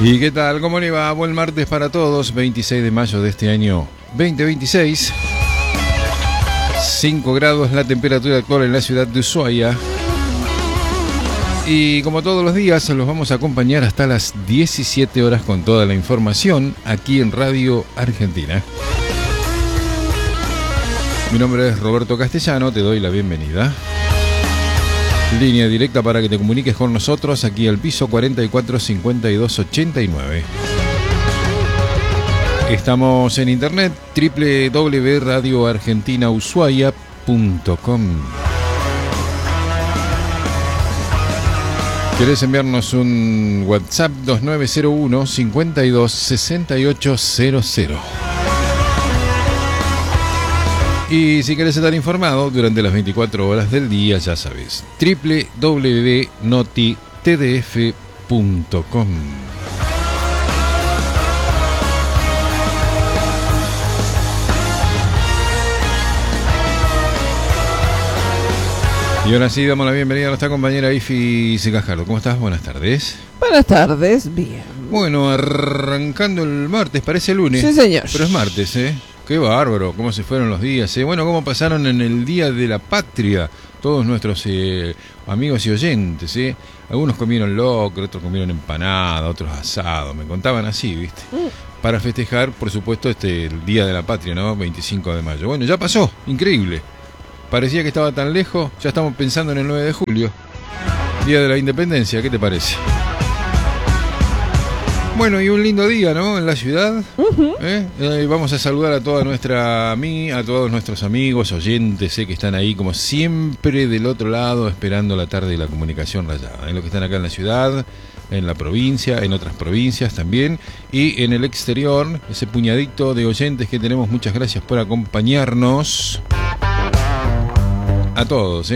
¿Y qué tal? ¿Cómo le va? Buen martes para todos, 26 de mayo de este año 2026. 5 grados la temperatura actual en la ciudad de Ushuaia. Y como todos los días, los vamos a acompañar hasta las 17 horas con toda la información aquí en Radio Argentina. Mi nombre es Roberto Castellano, te doy la bienvenida. Línea directa para que te comuniques con nosotros aquí al piso 44 52 89. Estamos en internet www.radioargentinaushuaia.com. ¿Querés enviarnos un WhatsApp? 2901 52 6800. Y si querés estar informado durante las 24 horas del día, ya sabes, www.notitdf.com. Y ahora sí damos la bienvenida a nuestra compañera Ifi Secajardo. ¿Cómo estás? Buenas tardes. Buenas tardes, bien. Bueno, arrancando el martes, parece lunes. Sí, señor. Pero es martes, ¿eh? Qué bárbaro, cómo se fueron los días, ¿eh? Bueno, cómo pasaron en el Día de la Patria todos nuestros amigos y oyentes, ¿eh? Algunos comieron locro, otros comieron empanada, otros asado, me contaban así, ¿viste? Para festejar, por supuesto, el Día de la Patria, ¿no? 25 de mayo. Bueno, ya pasó, increíble. Parecía que estaba tan lejos, ya estamos pensando en el 9 de julio, Día de la Independencia, ¿qué te parece? Bueno, y un lindo día, ¿no? En la ciudad. Vamos a saludar a todos nuestros amigos, oyentes, que están ahí como siempre del otro lado, esperando la tarde de la comunicación rayada. Los que están acá en la ciudad, en la provincia, en otras provincias también, y en el exterior, ese puñadito de oyentes que tenemos. Muchas gracias por acompañarnos. A todos,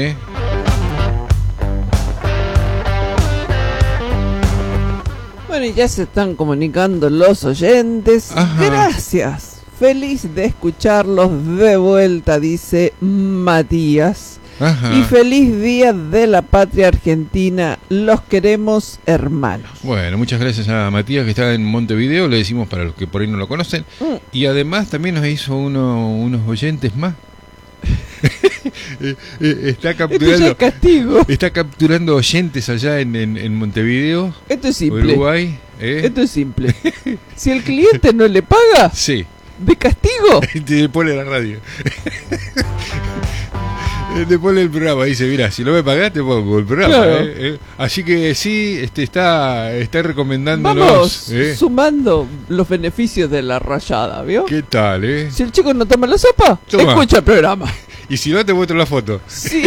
Bueno, y ya se están comunicando los oyentes. Ajá. Gracias. Feliz de escucharlos de vuelta, dice Matías. Ajá. Y feliz Día de la Patria Argentina. Los queremos, hermanos. Bueno, muchas gracias a Matías, que está en Montevideo, le decimos para los que por ahí no lo conocen. Y además también nos hizo unos oyentes más. Está capturando, castigo. Está capturando oyentes allá en Montevideo. Esto es simple. Uruguay. Esto es simple. Si el cliente no le paga, sí, de castigo, te pone la radio. Te pone el programa, dice, mira, si no me pagás te pongo el programa. Claro. Así que sí, está recomendándonos. vamos sumando los beneficios de la rayada, ¿vio? ¿Qué tal, Si el chico no toma la sopa, Toma. escucha el programa. Y si no, te muestro la foto. Sí.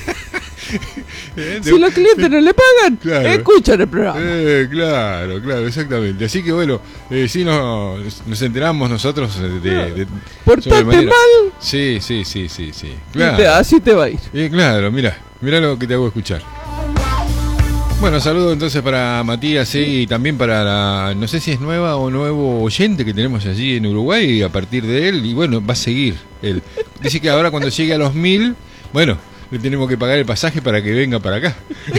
Si los clientes no le pagan, claro, escuchan el programa. Claro, exactamente. Así que bueno, sí nos enteramos nosotros de Portate mal. Sí. Claro. Así te va a ir. Claro, mira lo que te hago escuchar. Bueno, saludo entonces para Matías, y también para no sé si es nueva o nuevo oyente que tenemos allí en Uruguay, a partir de él, y bueno, va a seguir él. Dice que ahora cuando llegue a los 1000, bueno, le tenemos que pagar el pasaje para que venga para acá.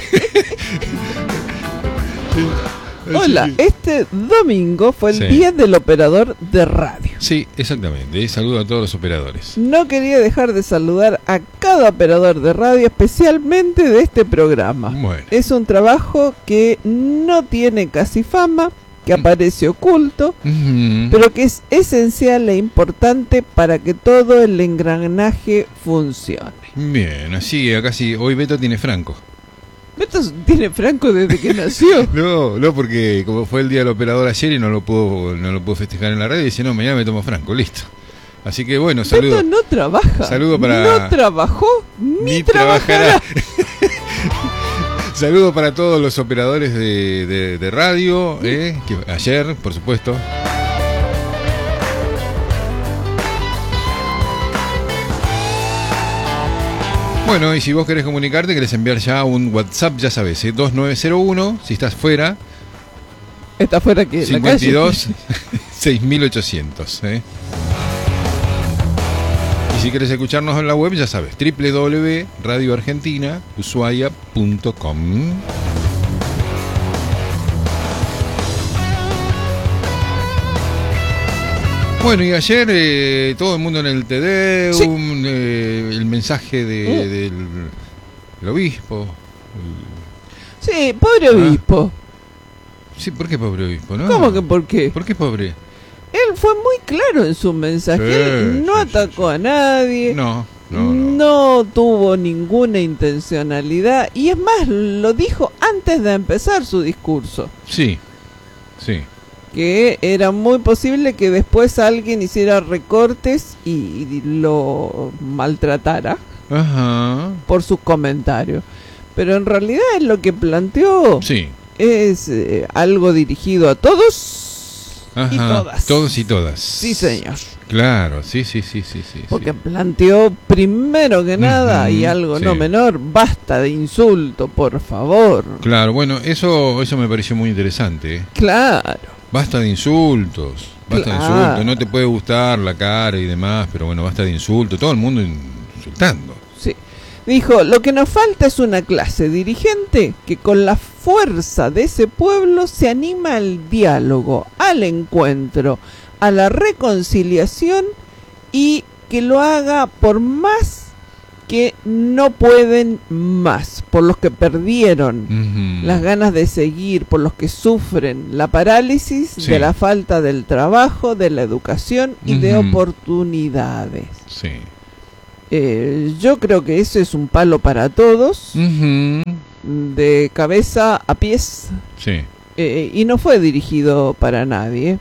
Hola, este domingo fue el Sí. Día del Operador de Radio. Sí, exactamente. Saludo a todos los operadores. No quería dejar de saludar a cada operador de radio, especialmente de este programa. Bueno. Es un trabajo que no tiene casi fama, que aparece oculto, pero que es esencial e importante para que todo el engranaje funcione. Bien, así, acá sí. Hoy Beto tiene franco. Beto tiene franco desde que nació. No, porque como fue el día del operador ayer y no lo puedo festejar en la radio, dice, no, mañana me tomo franco, listo. Así que bueno, saludo. Beto no trabaja. Saludo para... No trabajó ni trabajará. Saludo para todos los operadores de radio, que ayer, por supuesto. Bueno, y si vos querés comunicarte, querés enviar ya un WhatsApp, ya sabés, 2901, si estás fuera. Está fuera que 52 6800, Y si querés escucharnos en la web, ya sabes, www.radioargentinaushuaia.com. Bueno, y ayer todo el mundo en el Tedeum, Sí. El mensaje del obispo. Sí, pobre obispo. Sí, ¿por qué pobre obispo? ¿No? ¿Cómo que por qué? ¿Por qué pobre? Él fue muy claro en su mensaje. Sí, Él no sí, atacó a nadie. No. No tuvo ninguna intencionalidad. Y es más, lo dijo antes de empezar su discurso. Sí. Que era muy posible que después alguien hiciera recortes y lo maltratara Ajá. por sus comentarios. Pero en realidad es lo que planteó. Sí. Es algo dirigido a todos y Ajá. todas. Todos y todas. Sí, señor. Claro, sí. Porque planteó primero que nada, y algo sí. no menor, basta de insulto, por favor. Claro, bueno, eso me pareció muy interesante. Claro. Basta de insultos. Claro. No te puede gustar la cara y demás, pero bueno, basta de insultos. Todo el mundo insultando. Sí. Dijo, lo que nos falta es una clase dirigente que con la fuerza de ese pueblo se anima al diálogo, al encuentro, a la reconciliación y que lo haga por más que no pueden más, por los que perdieron las ganas de seguir, por los que sufren la parálisis de la falta del trabajo, de la educación y de oportunidades. Sí. Yo creo que eso es un palo para todos, de cabeza a pies, Sí. y no fue dirigido para nadie.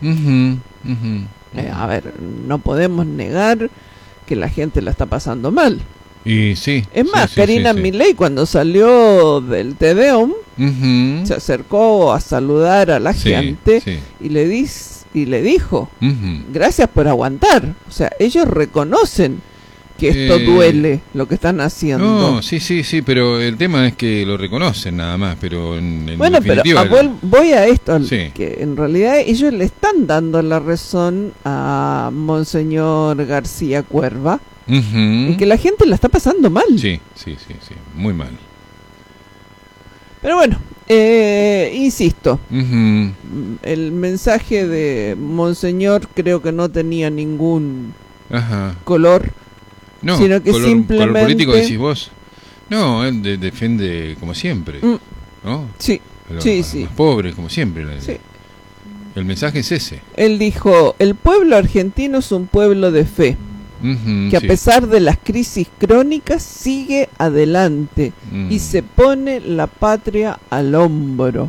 A ver, no podemos negar que la gente la está pasando mal. Y sí. Es más, sí, Karina Milei cuando salió del Tedeum se acercó a saludar a la gente y le dijo, gracias por aguantar. O sea, ellos reconocen que esto duele, lo que están haciendo. No, sí, pero el tema es que lo reconocen nada más, pero en bueno, definitiva... pero voy a esto, Sí. que en realidad ellos le están dando la razón a Monseñor García Cuerva, y que la gente la está pasando mal. Sí, muy mal. Pero bueno, insisto, el mensaje de Monseñor creo que no tenía ningún color, no, sino que simplemente... ¿Color político decís vos? No, él defiende como siempre, ¿no? Sí, a los sí. más pobres como siempre. Sí. El mensaje es ese. Él dijo, el pueblo argentino es un pueblo de fe, que a pesar de las crisis crónicas sigue adelante y se pone la patria al hombro.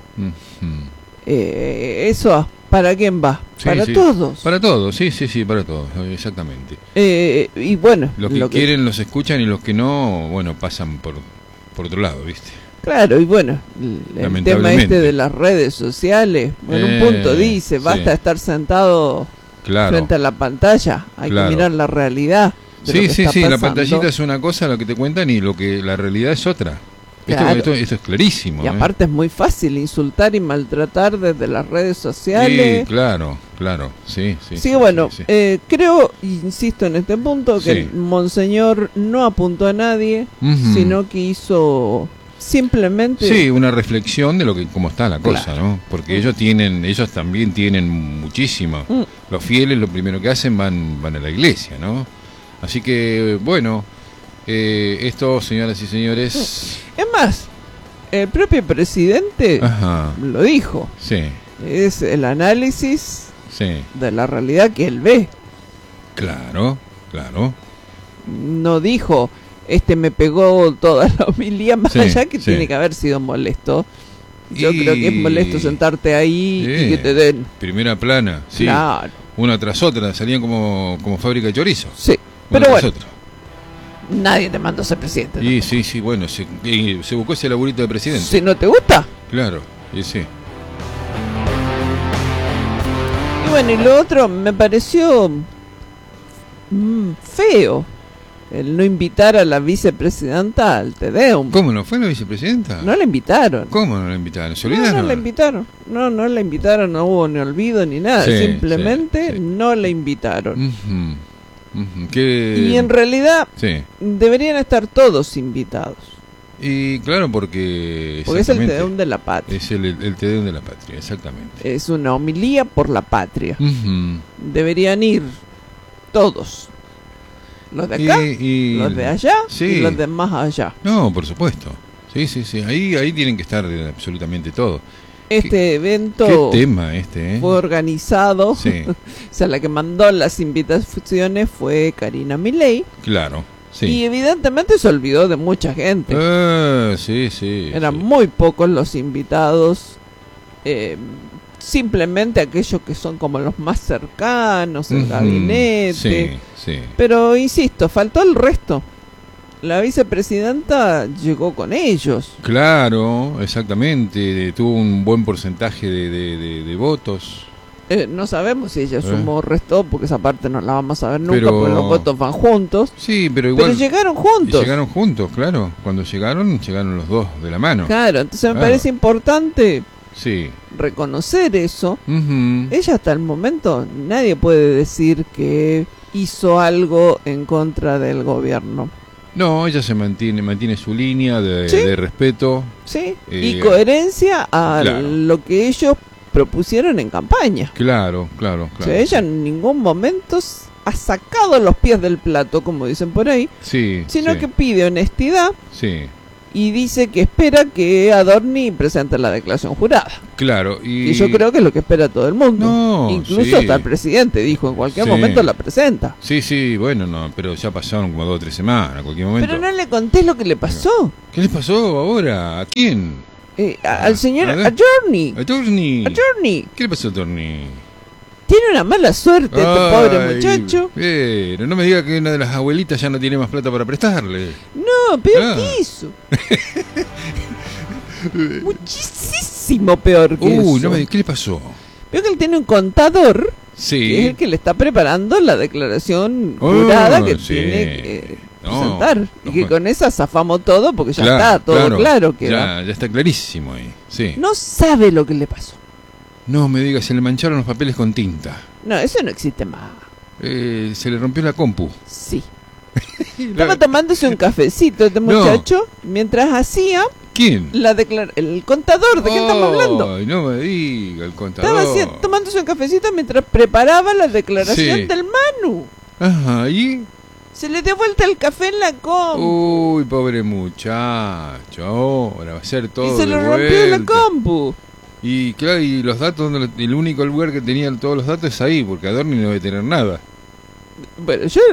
Eso, ¿para quién va? Para todos. Para todos, sí, para todos, exactamente. Y bueno, los que quieren los escuchan y los que no, bueno, pasan por otro lado, ¿viste? Claro, y bueno, el tema este de las redes sociales, en un punto dice, basta de estar sentado frente a la pantalla, hay que mirar la realidad. Sí, la pantallita es una cosa lo que te cuentan y lo que la realidad es otra. Claro. Esto es clarísimo. Y aparte es muy fácil insultar y maltratar desde las redes sociales. Sí, claro, sí. Bueno, creo, insisto en este punto, que el Monseñor no apuntó a nadie, sino que hizo simplemente... Sí, una reflexión de cómo está la cosa, ¿no? Porque ellos también tienen muchísimo. Los fieles lo primero que hacen van a la iglesia, ¿no? Así que, bueno... esto, señoras y señores... Es más, el propio presidente lo dijo. Sí. Es el análisis de la realidad que él ve. Claro. No dijo, me pegó toda la homilía, más allá que tiene que haber sido molesto. Yo creo que es molesto sentarte ahí y que te den... Primera plana, Claro. Una tras otra, salían como fábrica de chorizo. Sí, pero bueno. Nadie te mandó a ser presidente. Y sí, bueno, se buscó ese laburito de presidente. Si no te gusta. Claro, y sí. Y bueno, y lo otro me pareció feo, el no invitar a la vicepresidenta al Tedeum. ¿Cómo no fue la vicepresidenta? No la invitaron. ¿Cómo no la invitaron? ¿Se olvidaron? No la invitaron. No la invitaron, no hubo ni olvido ni nada. Simplemente no la invitaron. Y en realidad deberían estar todos invitados. Y claro, porque es el Tedeum de la Patria. Es el Tedeum de la Patria, exactamente. Es una homilía por la patria. Deberían ir todos. Los de acá, los de allá sí. y los de más allá. No, por supuesto. Sí. Ahí tienen que estar absolutamente todo. Este evento qué tema fue organizado. Sí. O sea, la que mandó las invitaciones fue Karina Milei. Claro. Sí. Y evidentemente se olvidó de mucha gente. Sí. Eran muy pocos los invitados. Simplemente aquellos que son como los más cercanos, el gabinete. Sí. Pero insisto, faltó el resto. La vicepresidenta llegó con ellos. Claro, exactamente. Tuvo un buen porcentaje de votos. No sabemos si ella sumó o restó, porque esa parte no la vamos a ver nunca, porque los votos van juntos. Sí, pero igual. Pero llegaron juntos. Y llegaron juntos, claro. Cuando llegaron los dos de la mano. Claro, entonces me parece importante reconocer eso. Ella hasta el momento, nadie puede decir que hizo algo en contra del gobierno. No, ella se mantiene su línea de respeto. Sí, y coherencia a lo que ellos propusieron en campaña. Claro. O sea, ella en ningún momento ha sacado los pies del plato, como dicen por ahí, sino que pide honestidad y dice que espera que Adorni presente la declaración jurada. Claro. Y yo creo que es lo que espera todo el mundo. Incluso hasta el presidente dijo, en cualquier momento la presenta. Sí, bueno, no, pero ya pasaron como 2 o 3 semanas, en cualquier momento. Pero no le conté lo que le pasó. ¿Qué le pasó ahora? ¿A quién? Al señor Adorni. ¿Qué le pasó a Adorni? Tiene una mala suerte este pobre muchacho. Pero no me diga que una de las abuelitas ya no tiene más plata para prestarle. No, peor que eso. Muchísimo peor que eso. ¿Qué le pasó? Veo que él tiene un contador que es el que le está preparando la declaración jurada que tiene que presentar. Y que con esa zafamos todo porque ya está todo claro. Que ya está clarísimo ahí. Sí. No sabe lo que le pasó. No me diga, se le mancharon los papeles con tinta. No, eso no existe más. Se le rompió la compu. Sí. Estaba tomándose un cafecito este muchacho mientras hacía... ¿Quién? El contador, ¿de qué estamos hablando? Ay, no me diga, el contador. Estaba tomándose un cafecito mientras preparaba la declaración del Manu. Ajá, ¿y? Se le dio vuelta el café en la compu. Uy, pobre muchacho, ahora va a ser todo. Y se lo rompió la compu. Y claro, y los datos, el único lugar que tenía todos los datos es ahí, porque Adorni no debe tener nada. Bueno, yo...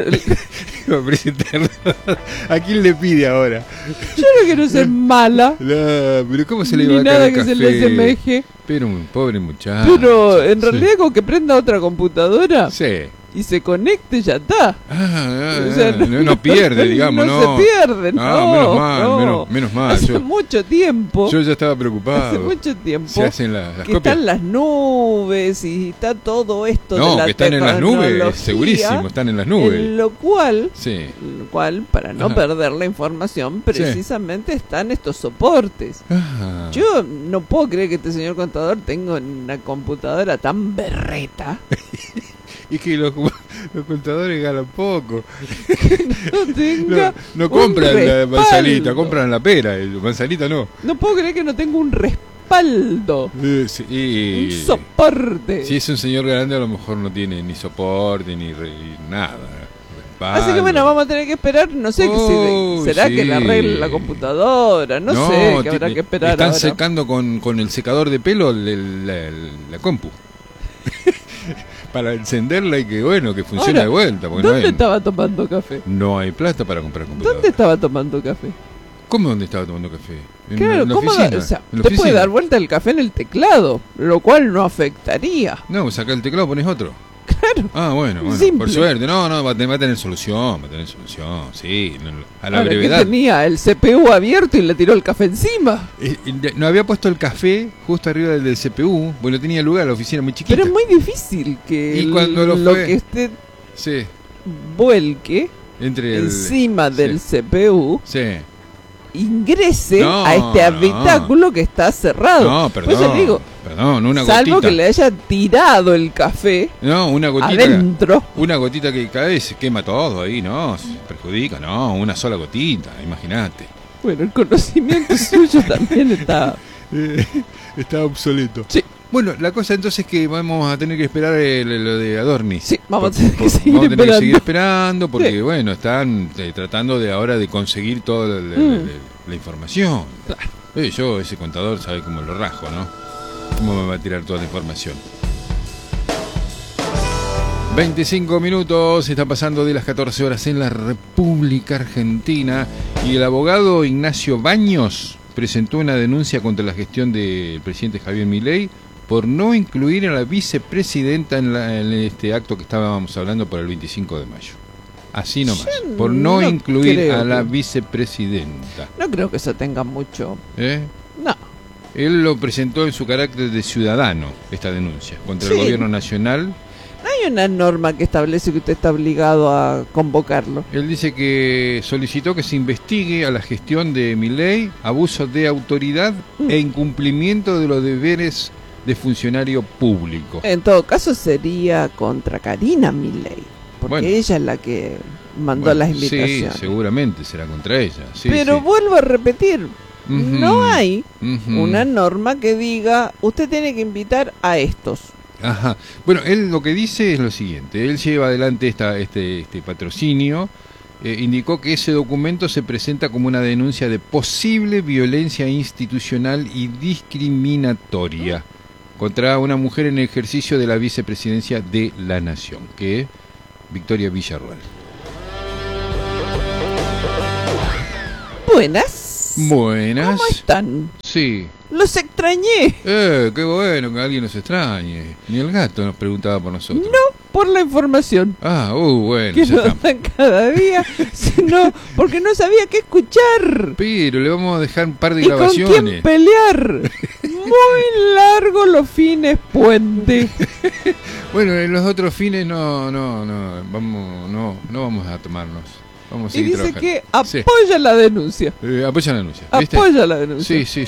¿A quién le pide ahora? Yo no quiero ser mala. No, pero ¿cómo se le va a caer el café? Ni nada que se le asemeje. Pero un pobre muchacho. Pero en realidad con que prenda otra computadora. Sí. Y se conecte, ya está. O sea, no pierde, digamos, no se pierde, menos mal. Hace mucho tiempo. Yo ya estaba preocupado. Hace mucho tiempo. Se hacen las que copias. Están las nubes y está todo esto de la que están en las nubes, segurísimo, están en las nubes. En lo cual, para no Ajá. perder la información, precisamente están estos soportes. Ajá. Yo no puedo creer que este señor contador tenga una computadora tan berreta. Y que los contadores ganan poco. No tenga no compran la manzanita, compran la pera. Manzanita no. No puedo creer que no tenga un respaldo. Un soporte. Si es un señor grande, a lo mejor no tiene ni soporte ni nada. Respaldo. Así que bueno, vamos a tener que esperar. No sé será que le arregle la computadora. No sé qué habrá que esperar. Están ahora. secando con el secador de pelo la compu. Para encenderla y que que funcione de vuelta. ¿Dónde estaba tomando café? No hay plata para comprar computadora. ¿Dónde estaba tomando café? ¿Cómo dónde estaba tomando café? Claro, ¿cómo? Te puede dar vuelta el café en el teclado, lo cual no afectaría. No, saca el teclado, pones otro. Claro. Ah, bueno, Simple. por suerte. No, va a tener solución, sí, a la brevedad. ¿Qué tenía? El CPU abierto y le tiró el café encima. No había puesto el café justo arriba del CPU, porque no tenía lugar, la oficina muy chiquita. Pero es muy difícil que lo que esté vuelque encima del CPU ingrese a este habitáculo que está cerrado. No, perdón. Pues digo, una salvo gotita. que le haya tirado el café una gotita adentro. Una gotita que cada vez se quema todo ahí, se perjudica, una sola gotita, imagínate. Bueno, el conocimiento suyo también está obsoleto. Sí. Bueno, la cosa entonces es que vamos a tener que esperar lo de Adorni. Sí, vamos a tener que seguir esperando porque, sí, bueno, están tratando de ahora de conseguir toda la información. Claro. Yo, ese contador, sabe cómo lo rajo, ¿no? ¿Cómo me va a tirar toda la información? 25 minutos, está pasando de las 14 horas en la República Argentina y el abogado Ignacio Baños presentó una denuncia contra la gestión del presidente Javier Milei por no incluir a la vicepresidenta en este acto que estábamos hablando para el 25 de mayo. Así nomás, por no incluir a la vicepresidenta. No creo que eso tenga mucho. No. Él lo presentó en su carácter de ciudadano, esta denuncia, contra el gobierno nacional. No hay una norma que establece que usted está obligado a convocarlo. Él dice que solicitó que se investigue a la gestión de Milei, abuso de autoridad e incumplimiento de los deberes de funcionario público. En todo caso sería contra Karina Milei, porque ella es la que mandó las invitaciones. Sí, seguramente será contra ella. Sí, pero vuelvo a repetir, no hay una norma que diga, usted tiene que invitar a estos. Ajá. Bueno, él lo que dice es lo siguiente. Él lleva adelante este patrocinio. Indicó que ese documento se presenta como una denuncia de posible violencia institucional y discriminatoria contra una mujer en el ejercicio de la vicepresidencia de la Nación, que es Victoria Villarruel. Buenas. Buenas. ¿Cómo están? Sí. Los extrañé. Qué bueno que alguien nos extrañe. Ni el gato nos preguntaba por nosotros. No, por la información. Bueno. Que nos dan cada día, sino porque no sabía qué escuchar. Pero le vamos a dejar un par de grabaciones. ¿Con quién pelear? Muy largo los fines puente. Bueno, en los otros fines no vamos a tomarnos. Vamos a seguir trabajando. Que apoya la denuncia. Apoya la denuncia. ¿Viste? Apoya la denuncia. Sí.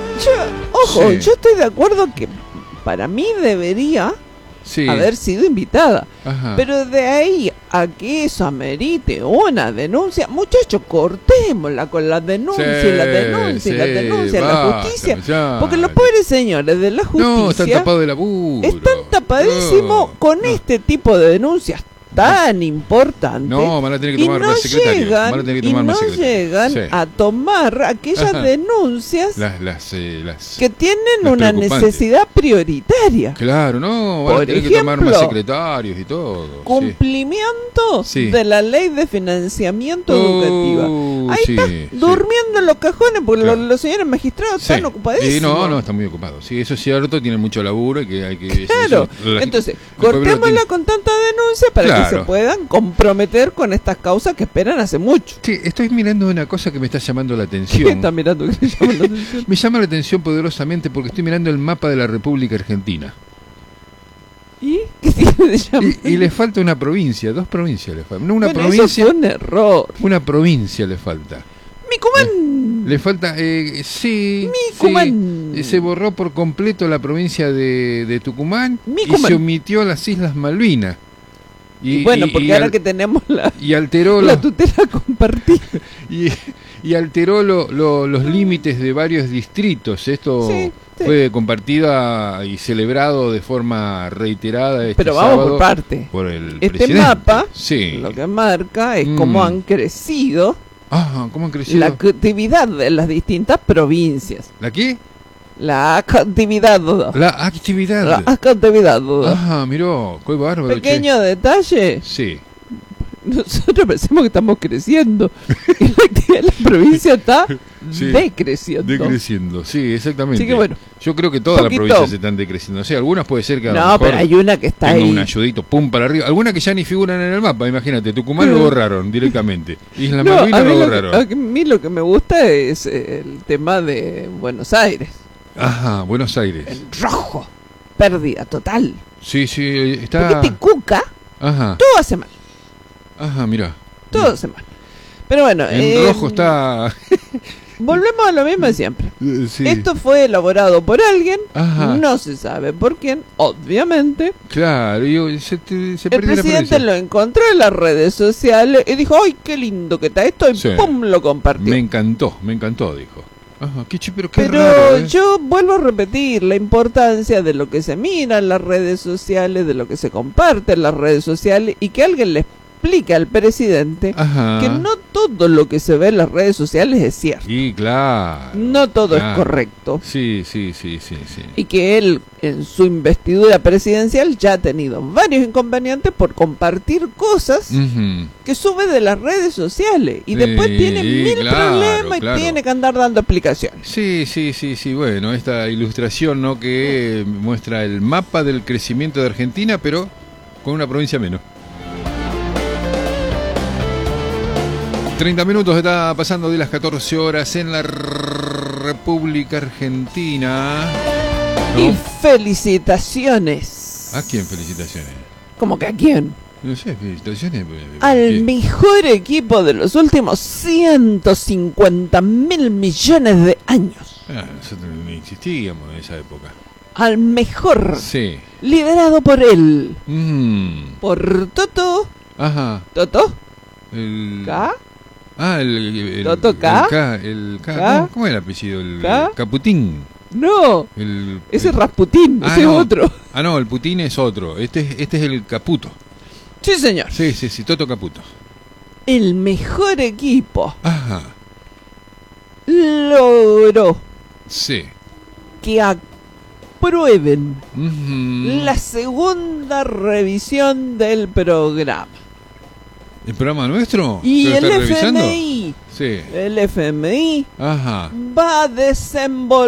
Yo estoy de acuerdo que para mí debería haber sido invitada. Ajá. Pero de ahí a que eso amerite una denuncia, muchachos, cortémosla con la denuncia, la denuncia, la justicia. Porque los pobres señores de la justicia están tapados de laburo. Están tapadísimos con este tipo de denuncias tan importante. Van a tener que tomar más secretarios. Llegan a tomar aquellas denuncias que tienen una necesidad prioritaria. Claro, van a tener que tomar más secretarios y todo. Cumplimiento de la ley de financiamiento educativa. Ahí está durmiendo en los cajones porque los señores magistrados están ocupadísimos. Están muy ocupados. Sí, eso es cierto, tienen mucho laburo y que hay que... Claro, entonces, cortémosla con tanta denuncia para que se puedan comprometer con estas causas que esperan hace mucho. Sí, estoy mirando una cosa que me está llamando la atención. ¿Qué está mirando que me llama la atención? Me llama la atención poderosamente porque estoy mirando el mapa de la República Argentina. ¿Y qué tiene de llamar? Y le falta una provincia, 2 provincias le faltan. No, una provincia. Eso fue un error. Una provincia le falta. Micumán. Le falta, Micumán. Se borró por completo la provincia de Tucumán Micumán. Y se omitió las Islas Malvinas. Y porque ahora que tenemos la tutela compartida. Y alteró los límites de varios distritos. Esto fue compartida y celebrado de forma reiterada Pero vamos sábado por parte. Por el este presidente. Mapa lo que marca es cómo han crecido ¿cómo han crecido? la actividad de las distintas provincias. ¿La qué? La actividad. Miró, qué bárbaro. Pequeño detalle. Sí. Nosotros pensamos que estamos creciendo. Y la actividad de la provincia está decreciendo. Sí, exactamente. Así que bueno. Yo creo que todas las provincias están decreciendo. O sea, algunas puede ser que a lo mejor pero hay una que está ahí. Un ayudito, pum, para arriba. Algunas que ya ni figuran en el mapa, imagínate. Tucumán lo borraron directamente. Isla Malvinas lo borraron. A mí lo que me gusta es el tema de Buenos Aires. Buenos Aires. En rojo. Pérdida total. Sí, está... Porque Cuca, todo hace mal. Mirá. Todo hace mal. Pero bueno... En rojo está... Volvemos a lo mismo de siempre. Esto fue elaborado por alguien, no se sabe por quién, obviamente. Claro, el presidente lo encontró en las redes sociales y dijo, ¡ay, qué lindo que está esto! Y ¡pum! Lo compartió. Me encantó, dijo. Ajá, pero qué raro, ¿eh? Yo vuelvo a repetir la importancia de lo que se mira en las redes sociales, de lo que se comparte en las redes sociales, y que alguien le explique al presidente que no todo lo que se ve en las redes sociales es cierto. Y claro. No todo es correcto. Sí. Y que él, en su investidura presidencial, ya ha tenido varios inconvenientes por compartir cosas que sube de las redes sociales. Y después tiene mil problemas y tiene que andar dando explicaciones. Sí. Bueno, esta ilustración, ¿no?, que muestra el mapa del crecimiento de Argentina, pero con una provincia menos. 30 minutos está pasando de las 14 horas en la República Argentina, ¿no? Y felicitaciones. ¿A quién felicitaciones? ¿Cómo que a quién? No sé, felicitaciones. Al mejor equipo de los últimos 150.000 millones de años. Nosotros no existíamos en esa época. Al mejor. Sí. Liderado por él. Por Toto. Ajá. ¿Toto? ¿K? El ¿Toto K? El K. ¿Cómo es el apellido? Caputín. No. Ese es Rasputín, ese no. es otro. No, el Putin es otro. Este es el Caputo. Sí, señor. Sí, Toto Caputo. El mejor equipo. Ajá. Logró. Sí. Que aprueben la segunda revisión del programa. ¿El programa nuestro? Y el FMI. Sí. El FMI va a desenvolver